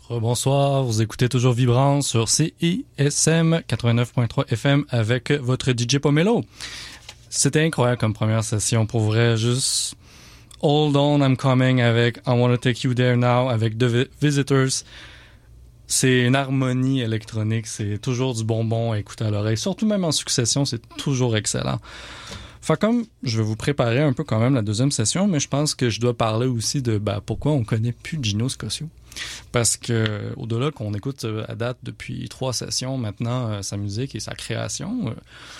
Rebonsoir, vous écoutez toujours Vibrance sur CISM 89.3 FM avec votre DJ Pomelo. C'était incroyable comme première session, pour vrai, juste Hold On, I'm Coming avec I Wanna Take You There Now avec The Visitors. C'est une harmonie électronique, c'est toujours du bonbon à écouter à l'oreille, surtout même en succession, c'est toujours excellent. Fait comme je vais vous préparer un peu quand même la deuxième session, mais je pense que je dois parler aussi de pourquoi on connaît plus Gino Scotia. Parce que au-delà qu'on écoute à date depuis 3 sessions maintenant sa musique et sa création,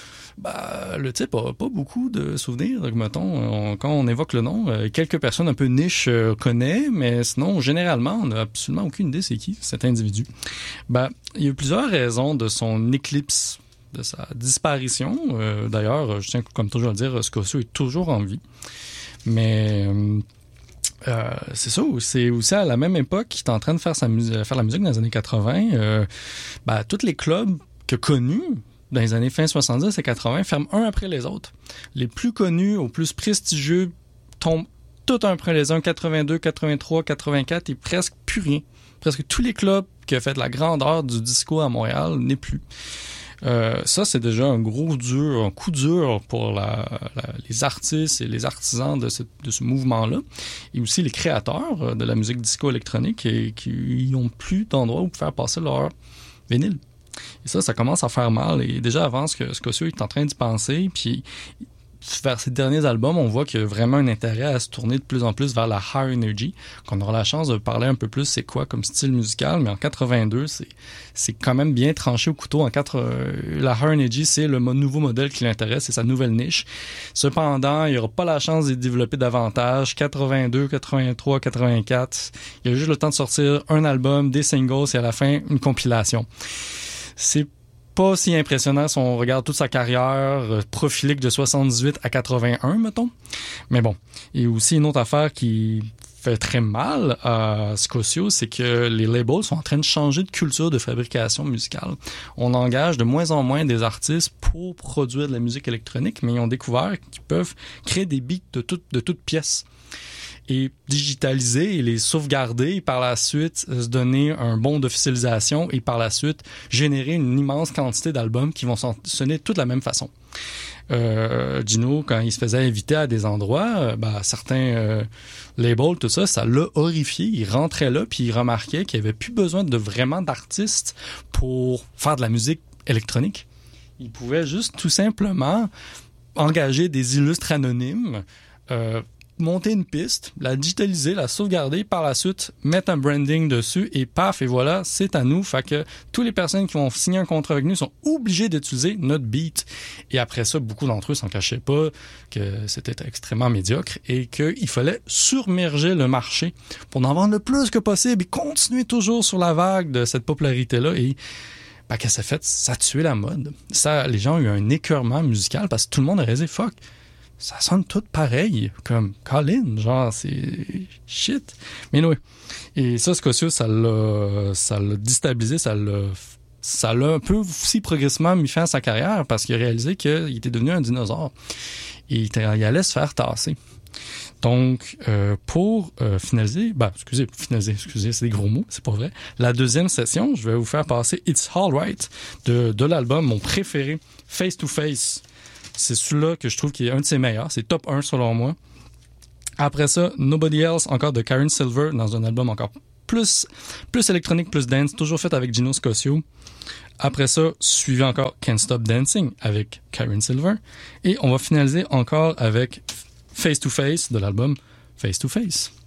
le type a pas beaucoup de souvenirs. Donc, mettons, quand on évoque le nom, quelques personnes un peu niches connaissent, mais sinon, généralement, on n'a absolument aucune idée c'est qui cet individu. Il y a plusieurs raisons de son éclipse, de sa disparition. D'ailleurs, je tiens comme toujours à dire, Scotia est toujours en vie. Mais c'est ça, c'est aussi à la même époque qu'il est en train de faire la musique dans les années 80. Tous les clubs qu'il a connus dans les années fin 70 et 80 ferment un après les autres. Les plus connus, aux plus prestigieux, tombent tout un après les uns, 82, 83, 84 et presque plus rien. Presque tous les clubs qui ont fait la grandeur du disco à Montréal n'est plus. Ça, c'est déjà un coup dur pour les artistes et les artisans de ce mouvement-là. Et aussi les créateurs de la musique disco électronique qui n'ont plus d'endroit où faire passer leur vinyle. Et ça commence à faire mal. Et déjà avant, Scotia est en train d'y penser, puis vers ses derniers albums, on voit qu'il y a vraiment un intérêt à se tourner de plus en plus vers la high energy, qu'on aura la chance de parler un peu plus c'est quoi comme style musical, mais en 82, c'est quand même bien tranché au couteau. La high energy, c'est le nouveau modèle qui l'intéresse, c'est sa nouvelle niche. Cependant, il n'y aura pas la chance de développer davantage. 82, 83, 84, il y a juste le temps de sortir un album, des singles et à la fin, une compilation. C'est pas si impressionnant si on regarde toute sa carrière profilique de 78 à 81, mettons. Mais bon, et aussi une autre affaire qui fait très mal à Scotia, c'est que les labels sont en train de changer de culture de fabrication musicale. On engage de moins en moins des artistes pour produire de la musique électronique, mais ils ont découvert qu'ils peuvent créer des beats de toutes pièces et digitaliser et les sauvegarder et par la suite se donner un bon d'officialisation et par la suite générer une immense quantité d'albums qui vont sonner toutes de la même façon. Gino, quand il se faisait inviter à des endroits, certains labels, tout ça l'a horrifié. Il rentrait là puis il remarquait qu'il n'y avait plus besoin de vraiment d'artistes pour faire de la musique électronique. Il pouvait juste tout simplement engager des illustres anonymes, monter une piste, la digitaliser, la sauvegarder, par la suite mettre un branding dessus et paf, et voilà, c'est à nous. Fait que toutes les personnes qui vont signer un contrat avec nous sont obligées d'utiliser notre beat. Et après ça, beaucoup d'entre eux s'en cachaient pas que c'était extrêmement médiocre et qu'il fallait surmerger le marché pour en vendre le plus que possible et continuer toujours sur la vague de cette popularité-là. Et qu'est-ce que ça fait? Ça a tué la mode. Les gens ont eu un écœurement musical parce que tout le monde a réalisé « fuck ». Ça sonne tout pareil, comme Colin, genre, c'est shit. Mais oui. Et ça, Scotia, ça l'a déstabilisé, ça l'a un peu aussi progressivement mis fin à sa carrière parce qu'il a réalisé qu'il était devenu un dinosaure. Et il allait se faire tasser. Donc, pour finaliser, excusez, c'est des gros mots, c'est pas vrai. La deuxième session, je vais vous faire passer It's Alright de l'album, mon préféré, Face to Face. C'est celui-là que je trouve qui est un de ses meilleurs. C'est top 1 selon moi. Après ça, Nobody Else, encore de Karen Silver, dans un album encore plus électronique, plus dance, toujours fait avec Gino Scotia. Après ça, suivi encore Can't Stop Dancing avec Karen Silver. Et on va finaliser encore avec Face to Face de l'album Face to Face.